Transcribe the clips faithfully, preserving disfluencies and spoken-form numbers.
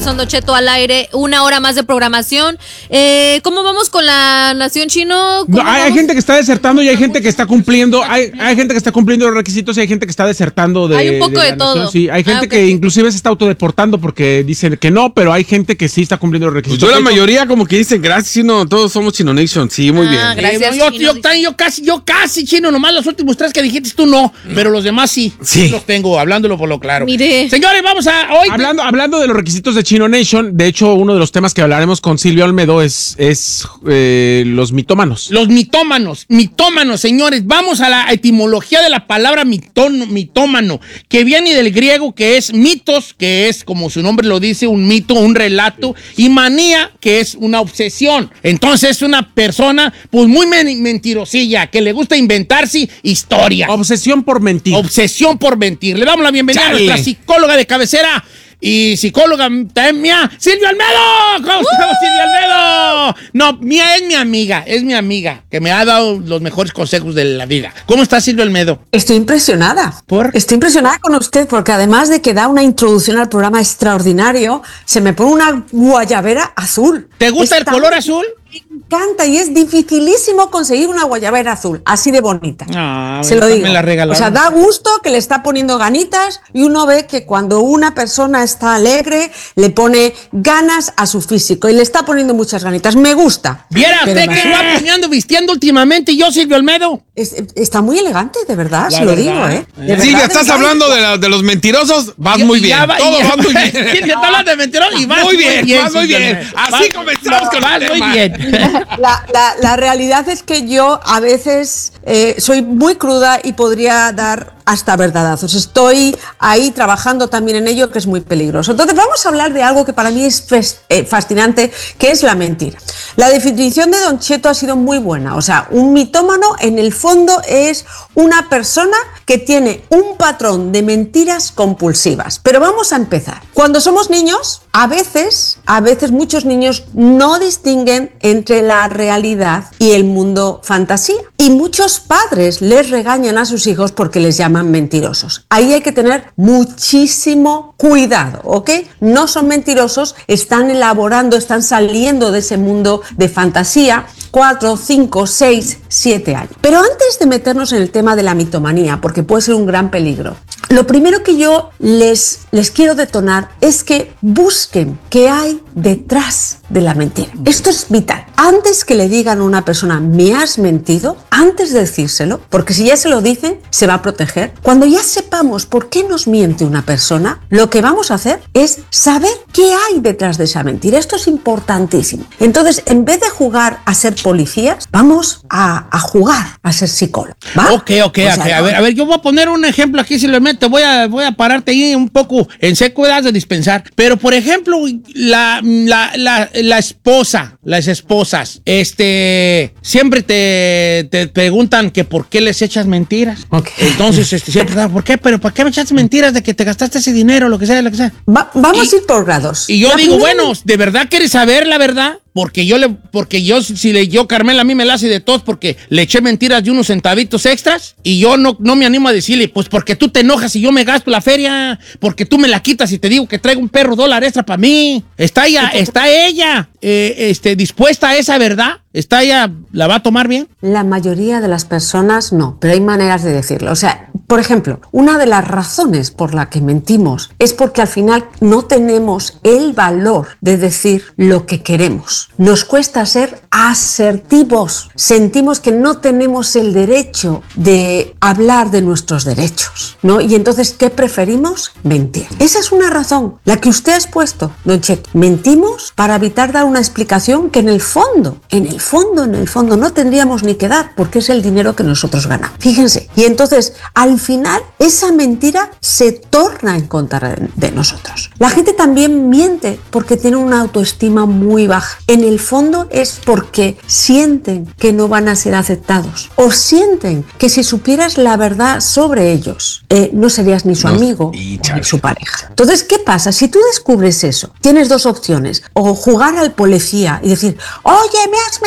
regresando Cheto al aire, una hora más de programación. Eh, ¿Cómo vamos con la Nación Chino? No, hay, hay gente que está desertando y hay gente que está cumpliendo, hay, hay gente que está cumpliendo los requisitos y hay gente que está desertando de Hay un poco de, de todo. Nación, sí. Hay gente ah, okay. que inclusive se está autodeportando porque dicen que no, pero hay gente que sí está cumpliendo los requisitos. Pues yo la mayoría como que dicen, gracias Chino, todos somos Chino Nation, sí, muy ah, bien. Gracias, eh, yo, yo, yo, yo casi, yo casi Chino, nomás los últimos tres que dijiste tú no, pero los demás sí, sí. los tengo, hablándolo por lo claro. Mire. Señores, vamos a hoy. Hablando, hablando de los requisitos de Chino Nation, de hecho, uno de los temas que hablaremos con Silvia Olmedo es, es eh, los mitómanos. Los mitómanos, mitómanos, señores. Vamos a la etimología de la palabra mitón, mitómano, que viene del griego, que es mitos, que es, como su nombre lo dice, un mito, un relato, y manía, que es una obsesión. Entonces es una persona, pues, muy men- mentirosilla, que le gusta inventarse historia. Obsesión por mentir. Obsesión por mentir. Le damos la bienvenida Chale. a nuestra psicóloga de cabecera y psicóloga también mía, Silvia Olmedo. ¿Cómo estamos, uh! Silvia Olmedo? No, mía es mi amiga, es mi amiga, que me ha dado los mejores consejos de la vida. ¿Cómo está Silvia Olmedo? Estoy impresionada. ¿Por? Estoy impresionada con usted porque además de que da una introducción al programa extraordinario, se me pone una guayabera azul. ¿Te gusta Está el color azul? Me encanta y es dificilísimo conseguir una guayabera azul, así de bonita. Ah, se lo digo. Me la regalaron. O sea, da gusto que le está poniendo ganitas y uno ve que cuando una persona está alegre, le pone ganas a su físico y le está poniendo muchas ganitas. Me gusta. Viera usted que se va poniendo, vistiendo últimamente y yo, Silvia Olmedo. Es, está muy elegante, de verdad, La se lo verdad. digo, ¿eh? De Silvia, verdad, estás de hablando de, la, de los mentirosos, vas Y- muy y bien. ya va- Todo y ya- va muy bien. Silvia está hablando de mentirosos y vas Muy bien, vas muy Silvia bien. Olmedo. Así Vas- comenzamos no, con vas el muy tema. bien. La, la, la realidad es que yo a veces eh, soy muy cruda y podría dar hasta verdadazos. Estoy ahí trabajando también en ello, que es muy peligroso. Entonces vamos a hablar de algo que para mí es fes- eh, fascinante, que es la mentira. La definición de Don Cheto ha sido muy buena. O sea, un mitómano en el fondo es una persona que tiene un patrón de mentiras compulsivas. Pero vamos a empezar. Cuando somos niños, a veces, a veces muchos niños no distinguen entre la realidad y el mundo fantasía. Y muchos padres les regañan a sus hijos porque les llaman mentirosos. Ahí hay que tener muchísimo cuidado, ¿ok? No son mentirosos, están elaborando, están saliendo de ese mundo de fantasía, cuatro, cinco, seis, siete años. Pero antes de meternos en el tema de la mitomanía, porque puede ser un gran peligro, lo primero que yo les, les quiero detonar es que busquen qué hay detrás de la mentira. Esto es vital. Antes que le digan a una persona, me has mentido, antes de decírselo, porque si ya se lo dicen, se va a proteger. Cuando ya sepamos por qué nos miente una persona, lo que vamos a hacer es saber qué hay detrás de esa mentira. Esto es importantísimo. Entonces, en vez de jugar a ser policías, vamos a, a jugar a ser psicólogos. ¿Va? Ok, ok, O sea, ok. A ver, a ver, yo voy a poner un ejemplo aquí, si lo meto, voy a, voy a pararte ahí un poco en seco, das de dispensar. Pero, por ejemplo, la, la, la, la esposa, las esposas, este, siempre te, te preguntan que por qué les echas mentiras. Ok. Entonces, este, siempre, ¿por qué? ¿Pero por qué me echaste mentiras de que te gastaste ese dinero, lo que sea, lo que sea? Va- vamos Y- a ir por grados. Y yo La digo, primera- bueno, ¿de verdad quieres saber la verdad? Porque yo le, porque yo, si le, yo, Carmela, a mí me la hace de tos porque le eché mentiras de unos centavitos extras y yo no, no me animo a decirle, pues porque tú te enojas y yo me gasto la feria, porque tú me la quitas y te digo que traigo un perro dólar extra para mí. Está ella, está ella, eh, este, dispuesta a esa verdad. ¿Está ella, la va a tomar bien? La mayoría de las personas no, pero hay maneras de decirlo. O sea, por ejemplo, una de las razones por la que mentimos es porque al final no tenemos el valor de decir lo que queremos. Nos cuesta ser asertivos. Sentimos que no tenemos el derecho de hablar de nuestros derechos, ¿no? Y entonces, ¿qué preferimos? Mentir. Esa es una razón, la que usted ha expuesto, Don Cheto. Mentimos para evitar dar una explicación que en el fondo, en el fondo, en el fondo no tendríamos ni que dar porque es el dinero que nosotros ganamos. Fíjense. Y entonces, al final, esa mentira se torna en contra de, de nosotros. La gente también miente porque tiene una autoestima muy baja. En el fondo es porque sienten que no van a ser aceptados o sienten que si supieras la verdad sobre ellos, eh, no serías ni su No, amigo y o ni su pareja. Entonces, ¿qué pasa? Si tú descubres eso, tienes dos opciones. O jugar al policía y decir, oye, me has mentido.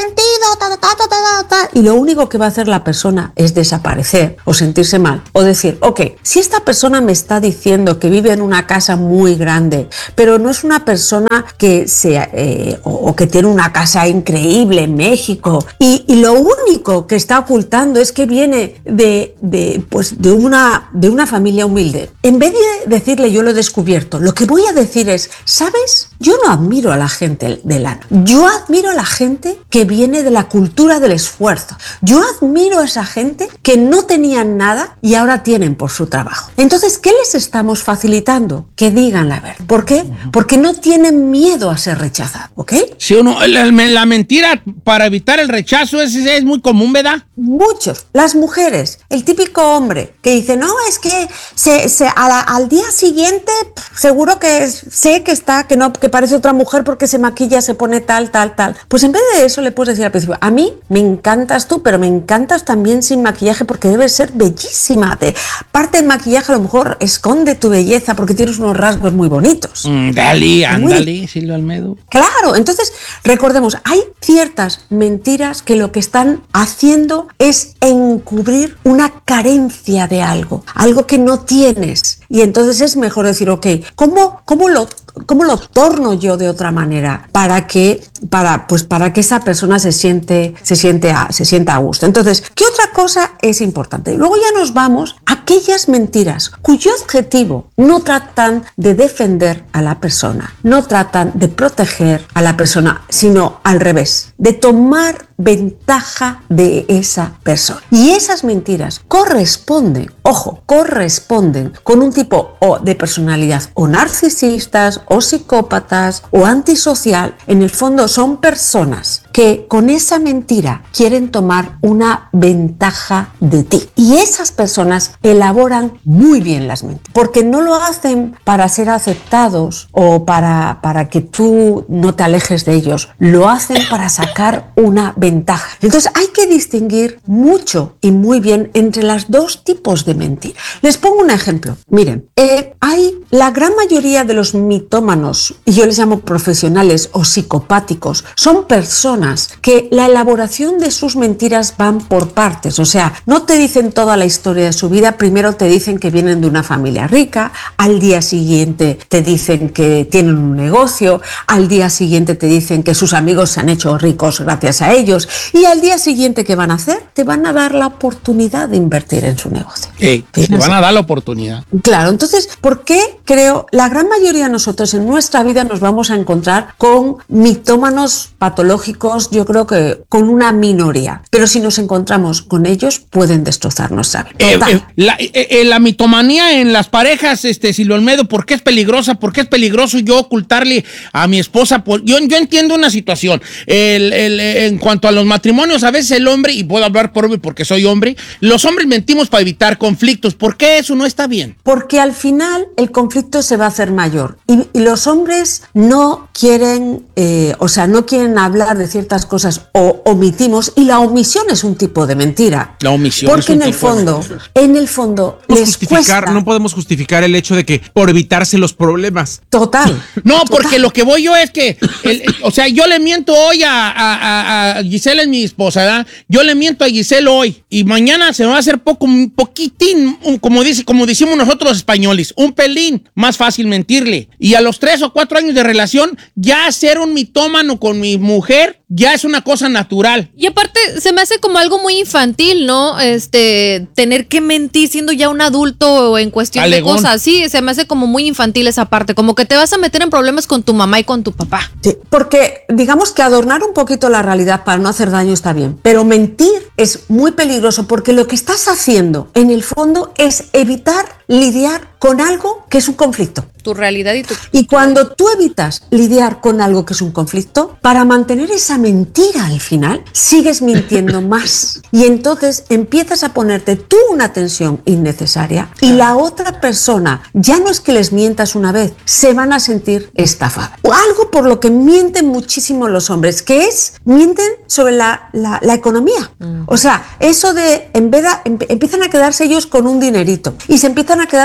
sentido, ta, ta, ta, ta, ta, ta, y lo único que va a hacer la persona es desaparecer o sentirse mal o decir, ok, si esta persona me está diciendo que vive en una casa muy grande, pero no es una persona que sea eh, o, o que tiene una casa increíble en México y, y lo único que está ocultando es que viene de, de, pues de, una, de una familia humilde, en vez de decirle yo lo he descubierto, lo que voy a decir es, ¿sabes? Yo no admiro a la gente de lana, yo admiro a la gente que viene de la cultura del esfuerzo, yo admiro a esa gente que no tenían nada y ahora tienen por su trabajo. Entonces, ¿qué les estamos facilitando? Que digan la verdad. ¿Por qué? Porque no tienen miedo a ser rechazados, ¿ok? Si uno, la, la mentira para evitar el rechazo es, es muy común, ¿verdad? Muchos. Las mujeres, el típico hombre que dice, no, es que se, se, a la, al día siguiente seguro que es, sé que está, que no, que parece otra mujer porque se maquilla, se pone tal, tal, tal. Pues en vez de eso le puedes decir al principio, a mí me encantas tú, pero me encantas también sin maquillaje porque debes ser bellísima. Te, parte del maquillaje a lo mejor esconde tu belleza porque tienes unos rasgos muy bonitos. Mm, dale, ándale, Silvio Almedo. Claro, entonces recordemos, hay ciertas mentiras que lo que están haciendo es encubrir una carencia de algo, algo que no tienes. Y entonces es mejor decir, ok, ¿cómo, cómo lo ¿Cómo lo torno yo de otra manera para que, para, pues para que esa persona se siente, se siente a, se sienta a gusto? Entonces, ¿qué otra cosa es importante? Luego ya nos vamos a aquellas mentiras cuyo objetivo no tratan de defender a la persona, no tratan de proteger a la persona, sino al revés, de tomar ventaja de esa persona. Y esas mentiras corresponden, ojo, corresponden con un tipo o de personalidad o narcisistas o psicópatas o antisocial. En el fondo son personas que con esa mentira quieren tomar una ventaja de ti. Y esas personas elaboran muy bien las mentiras, porque no lo hacen para ser aceptados o para, para que tú no te alejes de ellos, lo hacen para sacar una ventaja. Entonces hay que distinguir mucho y muy bien entre los dos tipos de mentiras. Les pongo un ejemplo. Miren, eh, hay la gran mayoría de los mitómanos, y yo les llamo profesionales o psicopáticos, son personas que la elaboración de sus mentiras van por partes, o sea, no te dicen toda la historia de su vida, primero te dicen que vienen de una familia rica, al día siguiente te dicen que tienen un negocio, al día siguiente te dicen que sus amigos se han hecho ricos gracias a ellos, y al día siguiente, ¿qué van a hacer? Te van a dar la oportunidad de invertir en su negocio. Eh, te van a dar la oportunidad. Claro, entonces, ¿por qué creo? La gran mayoría de nosotros en nuestra vida nos vamos a encontrar con mitómanos patológicos, yo creo que con una minoría, pero si nos encontramos con ellos pueden destrozar nuestra vida. Eh, eh, la, eh, eh, la mitomanía en las parejas, este, Silvio Almedo, ¿por qué es peligrosa? ¿Por qué es peligroso yo ocultarle a mi esposa? Por, yo, yo entiendo una situación. El, el, en cuanto a los matrimonios, a veces el hombre, y puedo hablar por mí porque soy hombre, los hombres mentimos para evitar conflictos. ¿Por qué eso no está bien? Porque al final el conflicto se va a hacer mayor y, y los hombres no quieren, eh, o sea, no quieren hablar de ciertas cosas o omitimos, y la omisión es un tipo de mentira. La omisión porque es un en el tipo fondo, de... en el fondo No, les justificar, cuesta. no podemos justificar el hecho de que por evitarse los problemas. Total. No, total. porque lo que voy yo es que, el, el, o sea, yo le miento hoy a, a, a Giselle, es mi esposa, ¿verdad? Yo le miento a Giselle hoy y mañana se va a hacer poco, un poquitín, un, como, dice, como decimos nosotros los españoles, un pelín más fácil mentirle. Y a los tres o cuatro años de relación, ya ser un mitómano con mi mujer ya es una cosa natural. Y aparte, se me hace como algo muy infantil, ¿no? Este, tener que mentir siendo ya un adulto en cuestión Alegón. de cosas. Sí, se me hace como muy infantil esa parte. Como que te vas a meter en problemas con tu mamá y con tu papá. Sí, porque digamos que adornar un poquito la realidad para no hacer daño está bien, pero mentir es muy peligroso porque lo que estás haciendo en el fondo es evitar lidiar con algo que es un conflicto. Tu realidad y tu... Y cuando tú evitas lidiar con algo que es un conflicto, para mantener esa mentira al final, sigues mintiendo más. Y entonces empiezas a ponerte tú una tensión innecesaria y la otra persona, ya no es que les mientas una vez, se van a sentir estafadas. O algo por lo que mienten muchísimo los hombres, que es, mienten sobre la, la, la economía. Mm. O sea, eso de, en vez de, em, empiezan a quedarse ellos con un dinerito y se empiezan a quedar con un dinerito.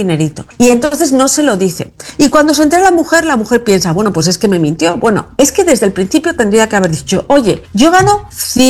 dinerito. Y entonces no se lo dice. Y cuando se entera la mujer, la mujer piensa, bueno, pues es que me mintió. Bueno, es que desde el principio tendría que haber dicho, oye, yo gano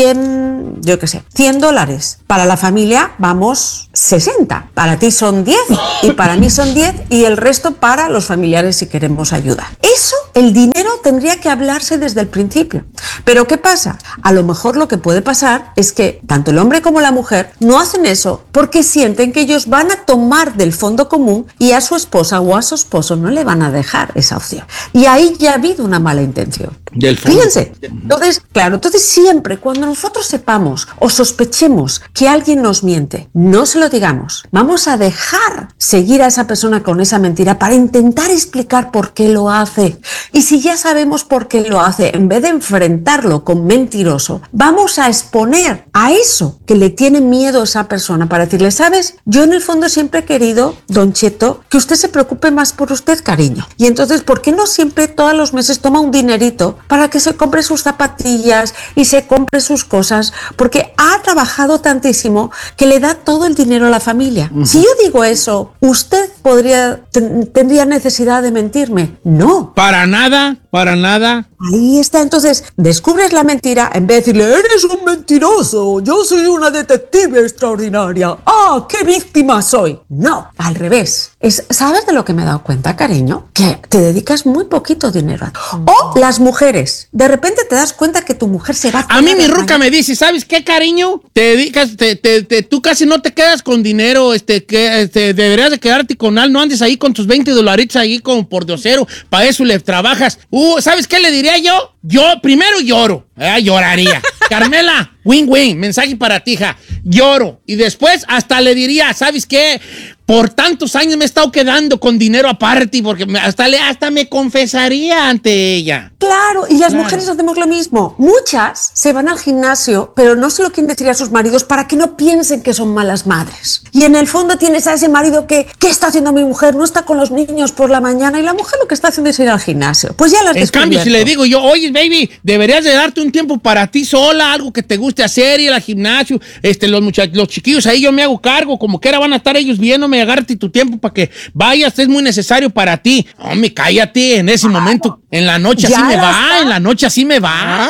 cien, yo qué sé, cien dólares. Para la familia vamos sesenta. Para ti son diez y para mí son diez y el resto para los familiares si queremos ayuda. Eso, el dinero tendría que hablarse desde el principio. Pero ¿qué pasa? A lo mejor lo que puede pasar es que tanto el hombre como la mujer no hacen eso porque sienten que ellos van a tomar del fondo común y a su esposa o a su esposo no le van a dejar esa opción. Y ahí ya ha habido una mala intención. Del fondo. Fíjense. Entonces, claro, entonces siempre cuando nosotros sepamos o sospechemos que alguien nos miente, no se lo digamos. Vamos a dejar seguir a esa persona con esa mentira para intentar explicar por qué lo hace. Y si ya sabemos por qué lo hace, en vez de enfrentarlo con mentiroso, vamos a exponer a eso que le tiene miedo a esa persona para decirle, ¿sabes? Yo en el fondo siempre he querido, Don Cheto, que usted se preocupe más por usted, cariño. Y entonces, ¿por qué no siempre todos los meses toma un dinerito para que se compre sus zapatillas y se compre sus cosas? Porque ha trabajado tantísimo que le da todo el dinero a la familia. Uh-huh. Si yo digo eso, ¿usted podría ten, tendría necesidad de mentirme? No. Para nada, para nada. Ahí está. Entonces, descubres la mentira en vez de decirle, eres un mentiroso, yo soy una detective extraordinaria. ¡Ah, qué víctima soy! No, al revés. Es, ¿sabes de lo que me he dado cuenta, cariño? Que te dedicas muy poquito dinero. O las mujeres. De repente te das cuenta que tu mujer se va a... A mí mi ruca me dice, ¿sabes qué, cariño? Te dedicas, te, te, te, tú casi no te quedas con dinero, este, que este, deberías de quedarte con algo, no andes ahí con tus veinte dolaritos ahí como por diosero, para eso le trabajas. Uh, ¿sabes qué le diría yo? Yo primero lloro, eh, lloraría. Carmela, win win, mensaje para ti, hija. Lloro. Y después hasta le diría, ¿sabes qué? Por tantos años me he estado quedando con dinero aparte porque me, hasta, le, hasta me confesaría ante ella. Claro, y las claro. mujeres hacemos lo mismo. Muchas se van al gimnasio, pero no se lo quieren decir a sus maridos para que no piensen que son malas madres. Y en el fondo tienes a ese marido que, ¿qué está haciendo mi mujer? No está con los niños por la mañana y la mujer lo que está haciendo es ir al gimnasio. Pues ya las En cambio, si le digo yo, oye, baby, deberías de darte un tiempo para ti sola, algo que te guste hacer, ir al gimnasio, este, los muchachos, los chiquillos ahí yo me hago cargo, como quiera van a estar ellos viéndome, agárrate tu tiempo para que vayas, es muy necesario para ti. Hombre, cállate, en ese momento, en la noche así me va, en la noche así me va.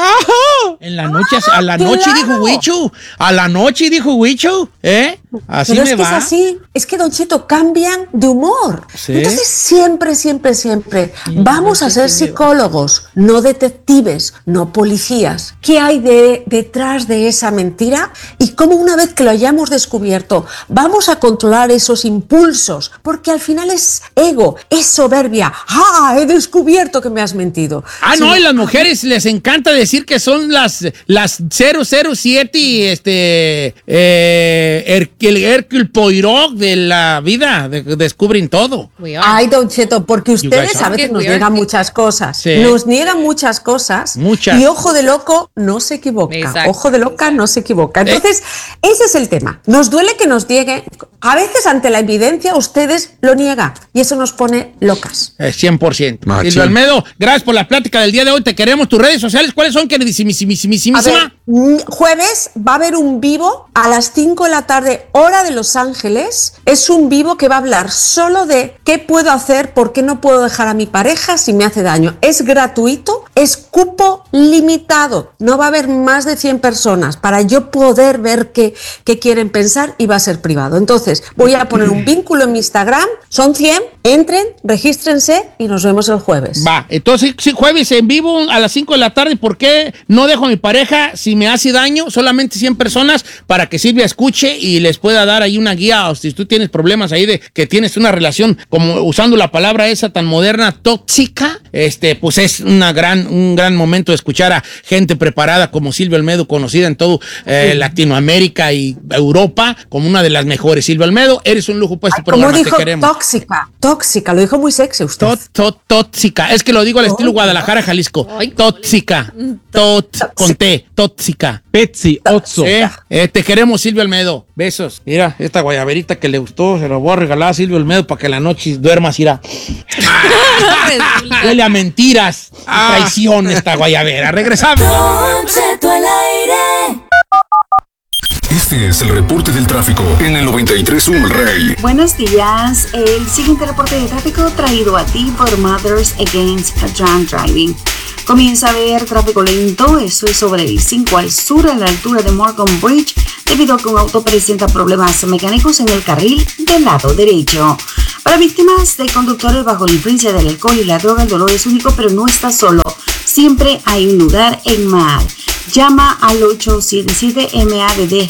En la noche, a la noche dijo Huicho, a la noche dijo Huicho, ¿eh? Así Pero me es que va. es así, es que Don Cheto cambian de humor. ¿Sí? Entonces siempre, siempre, siempre vamos a ser psicólogos, no detectives, no policías. ¿Qué hay de, detrás de esa mentira? Y cómo una vez que lo hayamos descubierto, vamos a controlar esos impulsos, porque al final es ego, es soberbia. ¡Ah, he descubierto que me has mentido! Ah, Sí, no, y las mujeres les encanta decir que son las, las cero cero siete y este, eh, el, el Hercule Poirot de la vida, de, descubren todo. Ay, Don Cheto, porque ustedes guys a are- veces Qué nos weird. niegan muchas cosas. Sí. Nos niegan muchas cosas. Muchas. Y ojo de loco no se equivoca. Exacto. Ojo de loca no se equivoca. Entonces, ese es el tema. Nos duele que nos nieguen. A veces ante la evidencia ustedes lo niegan. Y eso nos pone locas. Eh, cien por ciento. Machín. Silvio Almedo, gracias por la plática del día de hoy. Te queremos. Tus redes sociales, ¿cuáles son, queridísimísima? A ver, mm, jueves va a haber un vivo a las cinco de la tarde, hora de Los Ángeles. Es un vivo que va a hablar solo de qué puedo hacer, por qué no puedo dejar a mi pareja si me hace daño. Es gratuito, es cupo limitado. No va a haber más de cien personas para yo poder ver qué, qué quieren pensar y va a ser privado. Entonces, voy a poner un vínculo en mi Instagram. Son cien, entren, regístrense y nos vemos el jueves. Va, entonces sí, jueves en vivo a las cinco de la tarde. ¿Por qué no dejo a mi pareja si me hace daño? Solamente cien personas para que Silvia escuche y les pueda dar ahí una guía. O si tú tienes problemas ahí de que tienes una relación, como usando la palabra esa tan moderna, tóxica, este, pues es una gran, un gran momento de escuchar a gente preparada como Silvia Almedo, conocida en todo eh, Latinoamérica y Europa como una de las mejores. Silvia Almedo, eres un lujo para este Ay, como programa, te dijo, queremos. tóxica, tóxica, lo dijo muy sexy usted. Tot, tot, tóxica. Es que lo digo al estilo Guadalajara, Jalisco. Ay, Tóxica. Tot, con T. Tóxica. Betsy, Otso. ¿Eh? Eh, te queremos, Silvio Almedo. Besos. Mira, esta guayaberita que le gustó, se la voy a regalar a Silvio Almedo para que la noche duermas, irá. Huele a mentiras y traición esta guayabera. Regresamos. Don Cheto al aire. Este es el reporte del tráfico en el noventa y tres punto uno El Rey. Buenos días. El siguiente reporte de tráfico traído a ti por Mothers Against Drunk Driving. Comienza a haber tráfico lento, eso es sobre el cinco al sur a la altura de Morgan Bridge, debido a que un auto presenta problemas mecánicos en el carril del lado derecho. Para víctimas de conductores bajo la influencia del alcohol y la droga, el dolor es único, pero no está solo. Siempre hay un lugar en M A D. Llama al ocho siete siete M A D D